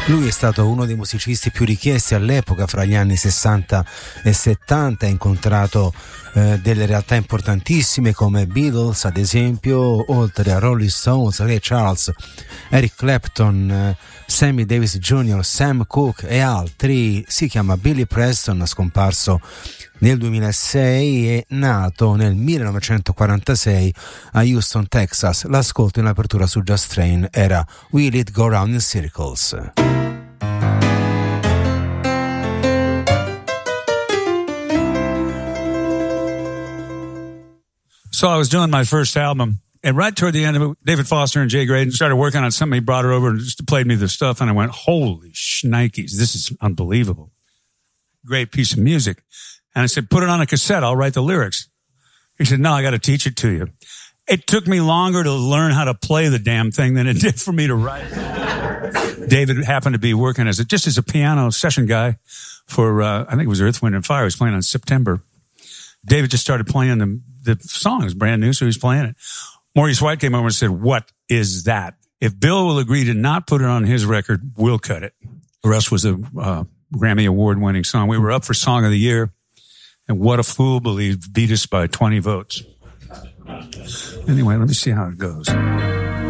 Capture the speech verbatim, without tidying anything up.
Lui è stato uno dei musicisti più richiesti all'epoca, fra gli anni sessanta e settanta, ha incontrato eh, delle realtà importantissime come Beatles, ad esempio, oltre a Rolling Stones, Ray Charles, Eric Clapton, eh, Sammy Davis Junior, Sam Cooke e altri. Si chiama Billy Preston, scomparso nel duemilasei e nato nel millenovecentoquarantasei a Houston, Texas. L'ascolto in apertura su Just Train era Will It Go Round in Circles. So I was doing my first album, and right toward the end of it, David Foster and Jay Graydon started working on something. He brought it over and just played me the stuff, and I went, holy shnikes, this is unbelievable. Great piece of music. And I said, put it on a cassette, I'll write the lyrics. He said, no, I got to teach it to you. It took me longer to learn how to play the damn thing than it did for me to write it. David happened to be working as a, just as a piano session guy for, uh, I think it was Earth, Wind and Fire. He was playing on September. David just started playing the, the song. It was brand new, so he was playing it. Maurice White came over and said, what is that? If Bill will agree to not put it on his record, we'll cut it. The rest was a uh, Grammy Award-winning song. We were up for Song of the Year. And What a Fool Believes beat us by twenty votes. Anyway, let me see how it goes.